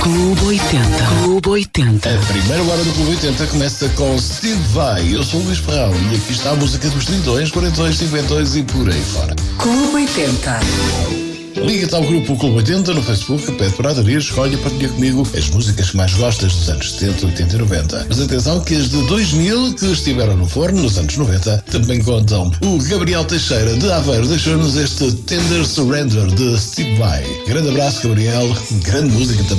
Clube 80. Clube 80. A primeira hora do Clube 80 começa com Steve Vai. Eu sou o Luís Ferrão e aqui está a música dos 32, 42, 52 e por aí fora. Clube 80. Liga-te ao grupo Clube 80 no Facebook, pede para aderir, escolhe e partilha comigo as músicas que mais gostas dos anos 70, 80 e 90. Mas atenção que as de 2000 que estiveram no forno nos anos 90 também contam. O Gabriel Teixeira de Aveiro deixou-nos este Tender Surrender de Steve Vai. Grande abraço, Gabriel. Grande música também.